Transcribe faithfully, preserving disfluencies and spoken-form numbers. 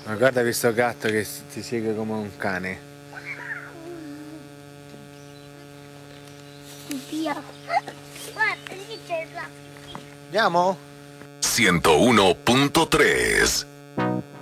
Ma guarda questo gatto che ti segue come un cane. Via. Guarda, lì c'è la... Andiamo? ciento uno punto tres